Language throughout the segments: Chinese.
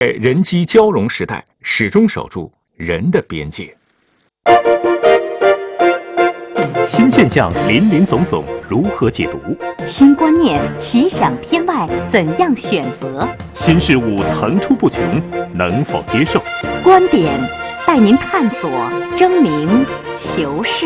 在人机交融时代，始终守住人的边界。新现象林林总总，如何解读？ 新观念奇想天外，怎样选择？ 新事物层出不穷，能否接受？ 观点带您探索，争名求是。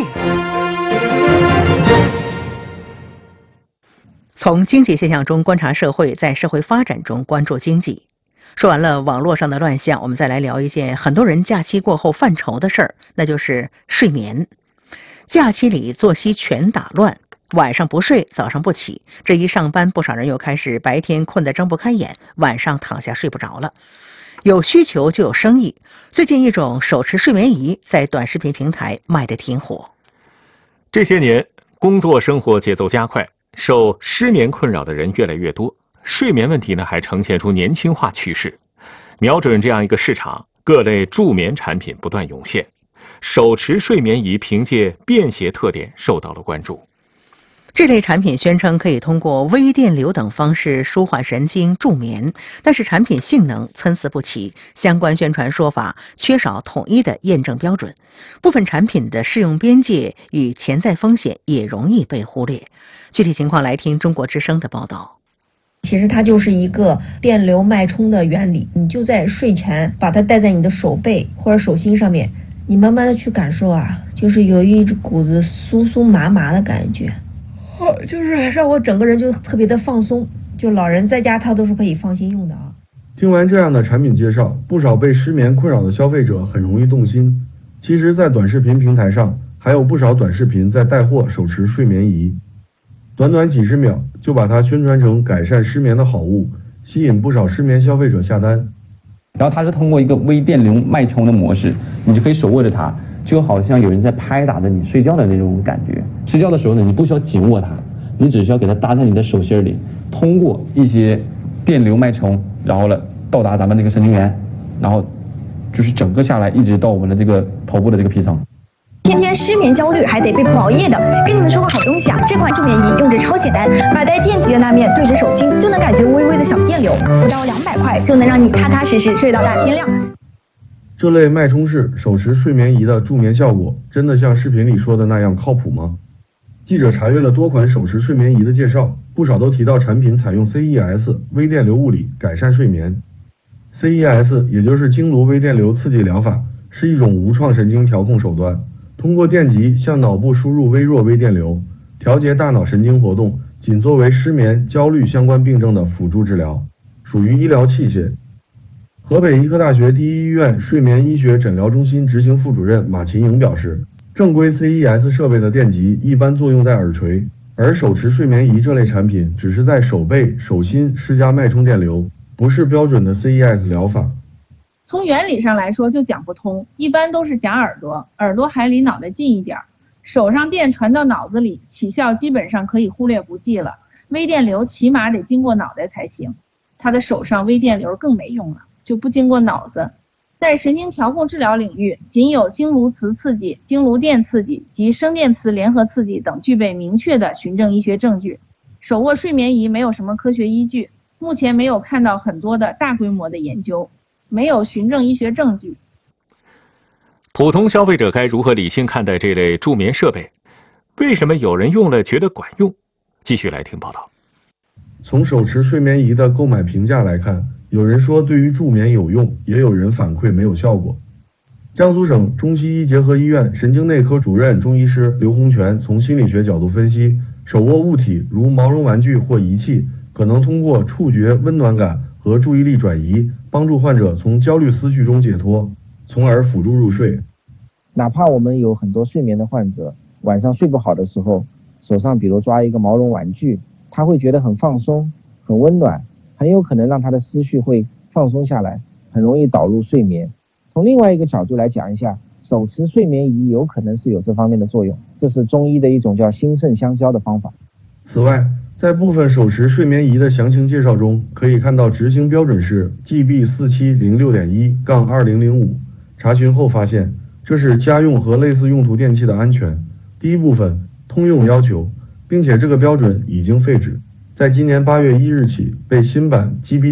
从经济现象中观察社会，在社会发展中关注经济。说完了网络上的乱象，我们再来聊一件很多人假期过后犯愁的事儿，那就是睡眠。假期里作息全打乱，晚上不睡，早上不起，这一上班，不少人又开始白天困得睁不开眼，晚上躺下睡不着了。有需求就有生意，最近一种手持睡眠仪在短视频平台卖得挺火。 这些年，工作生活节奏加快，受失眠困扰的人越来越多，睡眠问题呢还呈现出年轻化趋势。瞄准这样一个市场，各类助眠产品不断涌现。手持睡眠仪凭借便携特点受到了关注。 这类产品宣称可以通过微电流等方式舒缓神经助眠，但是产品性能参差不齐，相关宣传说法缺少统一的验证标准，部分产品的适用边界与潜在风险也容易被忽略。具体情况来听中国之声的报道。 其实它就是一个电流脉冲的原理，你就在睡前把它戴在你的手背或者手心上面，你慢慢的去感受啊，就是有一股子酥酥麻麻的感觉，就是让我整个人就特别的放松，就老人在家他都是可以放心用的啊。 听完这样的产品介绍，不少被失眠困扰的消费者很容易动心。其实在短视频平台上还有不少短视频在带货手持睡眠仪，短短几十秒就把它宣传成改善失眠的好物，吸引不少失眠消费者下单。 然后它是通过一个微电流脉冲的模式，你就可以手握着它，就好像有人在拍打着你睡觉的那种感觉。睡觉的时候呢，你不需要紧握它，你只需要给它搭在你的手心里，通过一些电流脉冲，然后呢到达咱们这个神经元，然后就是整个下来一直到我们的这个头部的这个皮层。 天天失眠焦虑还得被补熬夜的，跟你们说个好东西啊！这款助眠仪用着超简单，把带电极的那面对着手心，就能感觉微微的小电流，不到200块就能让你踏踏实实睡到大天亮。 这类脉冲式手持睡眠仪的助眠效果，真的像视频里说的那样靠谱吗？记者查阅了多款手持睡眠仪的介绍，不少都提到产品采用 CES 微电流物理改善睡眠。CES 也就是经颅微电流刺激疗法，是一种无创神经调控手段。通过电极向脑部输入微弱微电流，调节大脑神经活动，仅作为失眠、焦虑相关病症的辅助治疗，属于医疗器械。河北医科大学第一医院睡眠医学诊疗中心执行副主任马琴颖表示，正规 CES 设备的电极一般作用在耳垂，而手持睡眠仪这类产品只是在手背、手心施加脉冲电流，不是标准的 CES 疗法。 从原理上来说就讲不通，一般都是夹耳朵，耳朵还离脑袋近一点，手上电传到脑子里，起效基本上可以忽略不计了。微电流起码得经过脑袋才行，他的手上微电流更没用了，就不经过脑子。在神经调控治疗领域，仅有经颅磁刺激、经颅电刺激及声电磁联合刺激等具备明确的循证医学证据。手握睡眠仪没有什么科学依据，目前没有看到很多的大规模的研究，没有循证医学证据。 普通消费者该如何理性看待这类助眠设备？为什么有人用了觉得管用？继续来听报道。 从手持睡眠仪的购买评价来看，有人说对于助眠有用，也有人反馈没有效果。江苏省中西医结合医院神经内科主任中医师刘洪全从心理学角度分析，手握物体如毛绒玩具或仪器，可能通过触觉温暖感和注意力转移，帮助患者从焦虑思绪中解脱，从而辅助入睡。 哪怕我们有很多睡眠的患者，晚上睡不好的时候，手上比如抓一个毛绒玩具，他会觉得很放松、很温暖，很有可能让他的思绪会放松下来，很容易导入睡眠。从另外一个角度来讲一下，手持睡眠仪有可能是有这方面的作用，这是中医的一种叫心肾相交的方法。 此外，在部分手持睡眠仪的详情介绍中，可以看到执行标准是 GB4706.1-2005。查询后发现，这是家用和类似用途电器的安全第一部分通用要求，并且这个标准已经废止。 在今年8月1日起被新版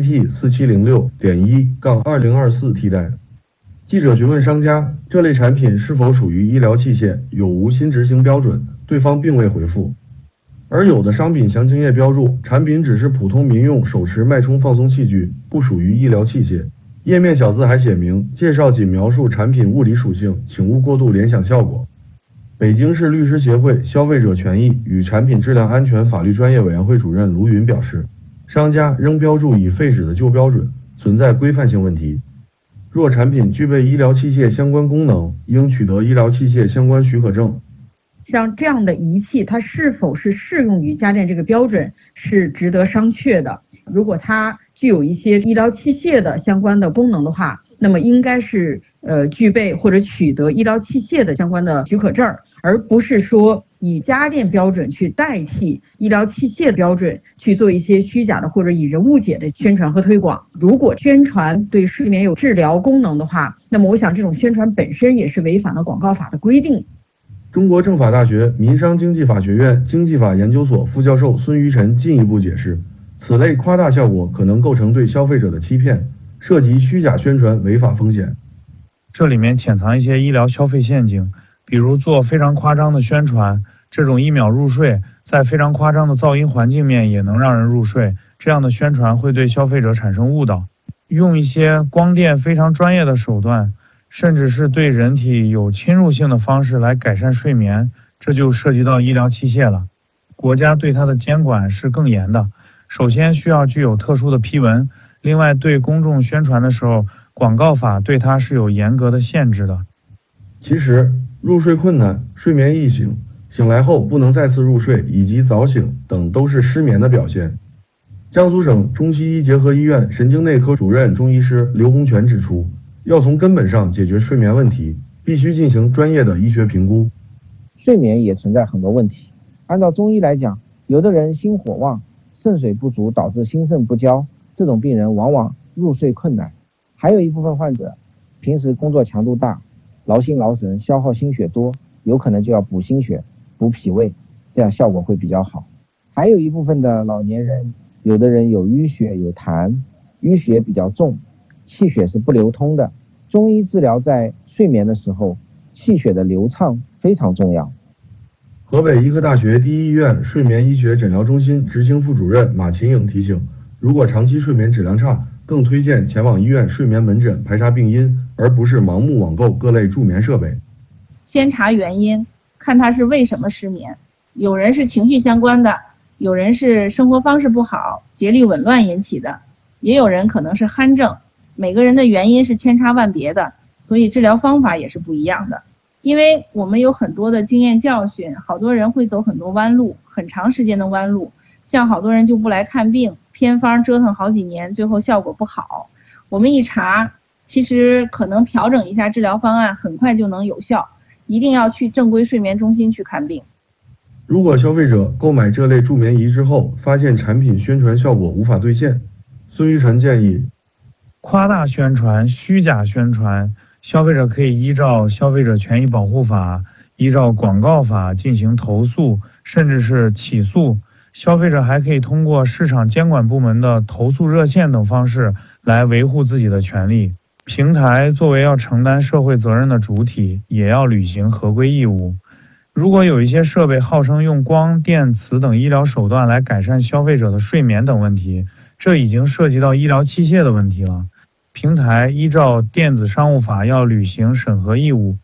GPT4706.1-2024 替代。记者询问商家，这类产品是否属于医疗器械，有无新执行标准，对方并未回复。而有的商品详情页标注，产品只是普通民用手持脉冲放松器具，不属于医疗器械。页面小字还写明，介绍仅描述产品物理属性，请勿过度联想效果。北京市律师协会消费者权益与产品质量安全法律专业委员会主任卢云表示，商家仍标注已废止的旧标准，存在规范性问题。若产品具备医疗器械相关功能，应取得医疗器械相关许可证。 像这样的仪器，它是否是适用于家电这个标准，是值得商榷的。如果它具有一些医疗器械的相关的功能的话，那么应该是具备或者取得医疗器械的相关的许可证，而不是说以家电标准去代替医疗器械的标准去做一些虚假的或者以人误解的宣传和推广。如果宣传对睡眠有治疗功能的话，那么我想这种宣传本身也是违反了广告法的规定。 中国政法大学民商经济法学院经济法研究所副教授孙于晨进一步解释，此类夸大效果可能构成对消费者的欺骗，涉及虚假宣传违法风险。 这里面潜藏一些医疗消费陷阱，比如做非常夸张的宣传，这种1秒入睡，在非常夸张的噪音环境面也能让人入睡，这样的宣传会对消费者产生误导。用一些光电非常专业的手段，甚至是对人体有侵入性的方式来改善睡眠，这就涉及到医疗器械了。国家对它的监管是更严的，首先需要具有特殊的批文，另外对公众宣传的时候，广告法对它是有严格的限制的。 其实，入睡困难、睡眠易醒、醒来后不能再次入睡以及早醒等都是失眠的表现。江苏省中西医结合医院神经内科主任中医师刘洪全指出，要从根本上解决睡眠问题，必须进行专业的医学评估。 睡眠也存在很多问题。按照中医来讲，有的人心火旺，肾水不足导致心肾不交，这种病人往往入睡困难。还有一部分患者平时工作强度大，劳心劳神，消耗心血多，有可能就要补心血、补脾胃，这样效果会比较好。还有一部分的老年人，有的人有淤血有痰，淤血比较重，气血是不流通的。中医治疗在睡眠的时候，气血的流畅非常重要。 河北医科大学第一医院睡眠医学诊疗中心执行副主任马琴颖提醒，如果长期睡眠质量差，更推荐前往医院睡眠门诊排查病因，而不是盲目网购各类助眠设备。 先查原因，看他是为什么失眠。有人是情绪相关的，有人是生活方式不好、节律紊乱引起的，也有人可能是鼾症。每个人的原因是千差万别的，所以治疗方法也是不一样的。因为我们有很多的经验教训，好多人会走很多弯路，很长时间的弯路，像好多人就不来看病，偏方折腾好几年，最后效果不好。我们一查，其实可能调整一下治疗方案，很快就能有效。一定要去正规睡眠中心去看病。 如果消费者购买这类助眠仪之后，发现产品宣传效果无法兑现，孙于晨建议， 夸大宣传、虚假宣传，消费者可以依照消费者权益保护法、依照广告法进行投诉，甚至是起诉。消费者还可以通过市场监管部门的投诉热线等方式来维护自己的权利。平台作为要承担社会责任的主体，也要履行合规义务。如果有一些设备号称用光电磁等医疗手段来改善消费者的睡眠等问题，这已经涉及到医疗器械的问题了。平台依照电子商务法要履行审核义务。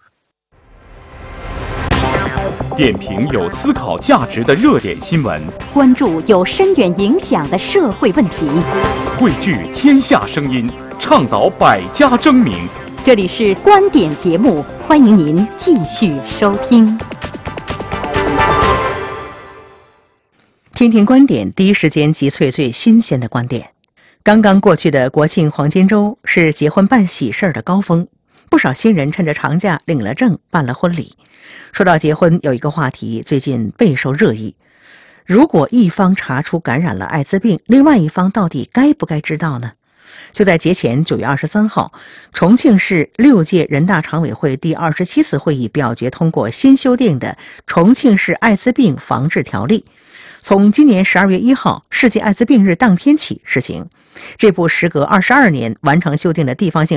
点评有思考价值的热点新闻， 关注有深远影响的社会问题， 汇聚天下声音，倡导百家争鸣。 这里是观点节目，欢迎您继续收听。 听听观点，第一时间集萃最新鲜的观点。刚刚过去的国庆黄金周是结婚办喜事儿的高峰，不少新人趁着长假领了证，办了婚礼。说到结婚，有一个话题最近备受热议：如果一方查出感染了艾滋病，另外一方到底该不该知道呢？就在节前9月23号，重庆市6届人大常委会第27次会议表决通过新修订的《重庆市艾滋病防治条例》。 从今年12月1号世界艾滋病日当天起施行。这部时隔22年完成修订的地方性